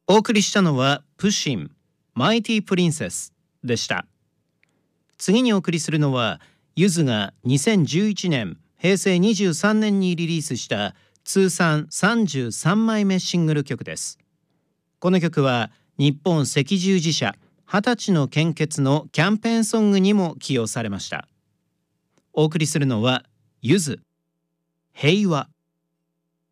お送りしたのはプシンマイティプリンセスでした。次にお送りするのはゆずが2011年平成23年にリリースした通算33枚目シングル曲です。この曲は日本赤十字社20歳の献血のキャンペーンソングにも起用されました。お送りするのはゆず平和。